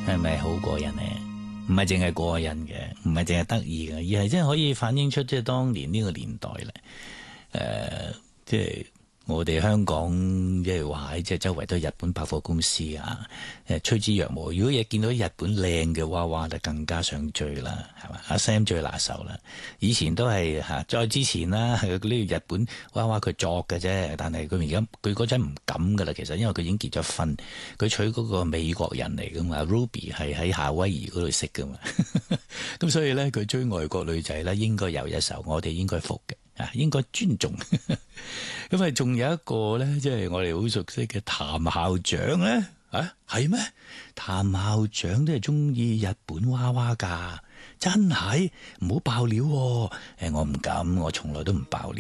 係咪好過癮呢？唔係淨係過癮嘅，唔係淨係得意嘅，而係真係可以反映出即係當年呢個年代咧。即係我哋香港即係話即係周圍都係日本百貨公司啊，趨之若鶩。如果嘢見到日本靚嘅娃娃，就更加想追啦，係嘛？阿 Sam 最拿手啦。以前都係再之前啦，係呢個日本娃娃佢作嘅啫，但係佢而家佢嗰陣唔敢噶啦。其實因為佢已經結咗婚，佢娶嗰個美國人嚟噶嘛，Ruby 係喺夏威夷嗰度識噶嘛。咁所以咧，佢追外國女仔咧，應該有一手，我哋應該服嘅。應該尊重。咁啊，仲有一個咧，即係我哋好熟悉嘅譚校長咧。係咩？譚校長都係中意日本娃娃噶，真係唔好爆料喎。我唔敢，我從來都唔爆料。